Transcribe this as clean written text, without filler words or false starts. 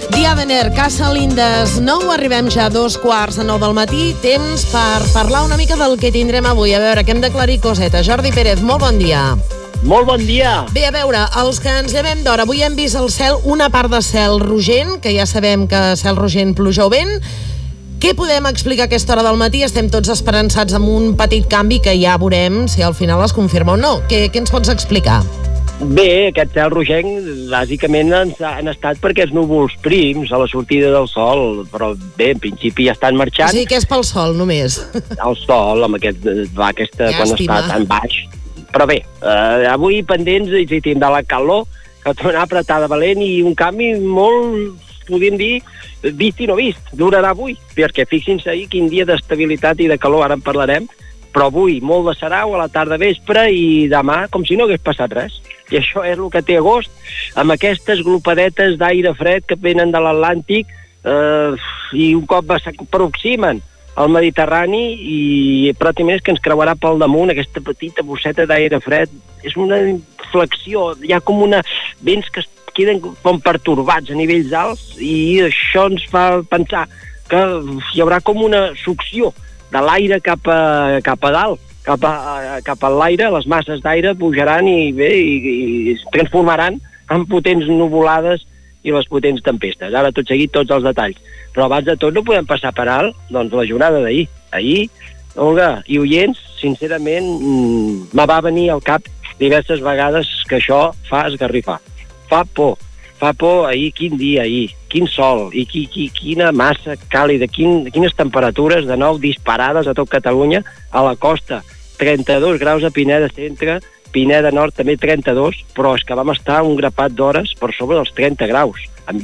Dia d'Ener, Casa Lindes 9, arribem ja a 2:15 del matí, temps per parlar una mica del que tindrem avui. A veure, que hem d'aclarir cosetes. Jordi Pérez, molt bon dia. Molt bon dia. Bé, a veure, els que ens llevem d'hora, avui hem vist al cel una part de cel rogent, que ja sabem que cel rogent, pluja o vent. Què podem explicar a aquesta hora del matí? Estem tots esperançats amb un petit canvi que ja veurem si al final es confirma o no. Què ens pots explicar? Bé, aquest cel rogenc bàsicament han estat perquè els núvols prims a la sortida del sol, però bé, en principi ja estan marxant. Sí, que és pel sol, només. El sol, amb aquesta quan està tan baix. Però bé, avui pendents i tindrà la calor, que tornarà apretada valent i un canvi molt, podríem dir, vist i no vist. Durarà avui, perquè fixin-se ahir quin dia d'estabilitat i de calor, ara en parlarem, però avui molt de sarau a la tarda vespre i demà com si no hagués passat res. I això és el que té agost, amb aquestes glopadetes d'aire fred que venen de l'Atlàntic i un cop s'aproximen al Mediterrani, però també és que ens creuarà pel damunt aquesta petita bosseta d'aire fred. És una inflexió, hi ha com vents que queden com pertorbats a nivells alts i això ens fa pensar que hi haurà com una succió de l'aire cap a dalt, cap a l'aire, les masses d'aire pujaran i es transformaran en potents nuvolades i les potents tempestes. Ara tot seguit tots els detalls. Però abans de tot no podem passar per alt doncs la jornada d'ahir. Ahir, Olga i oients, sincerament me va venir al cap diverses vegades que això fa esgarrifar. Fa por ahir, quin dia ahir, quin sol i quina massa càlida, quines temperatures de nou disparades a tot Catalunya, a la costa 32 graus a Pineda Centre, Pineda Nord també 32, però és que vam estar un grapat d'hores per sobre dels 30 graus.